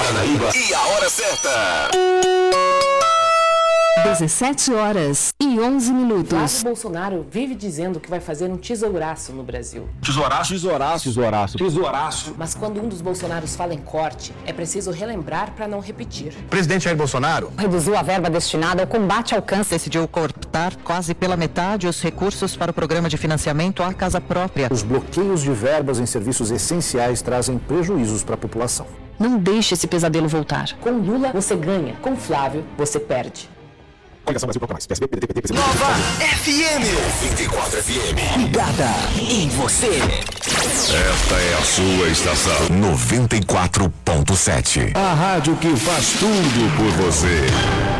Paranaíba e a hora certa. 17h11. Flávio Bolsonaro vive dizendo que vai fazer um tesouraço no Brasil. Tesouraço. Mas quando um dos Bolsonaros fala em corte, é preciso relembrar para não repetir. Presidente Jair Bolsonaro reduziu a verba destinada ao combate ao câncer. Decidiu cortar quase pela metade os recursos para o programa de financiamento à casa própria. Os bloqueios de verbas em serviços essenciais trazem prejuízos para a população. Não deixe esse pesadelo voltar. Com Lula, você ganha. Com Flávio, você perde. Nova FM 94 FM. Ligada em você. Esta é a sua estação 94.7. A rádio que faz tudo por você.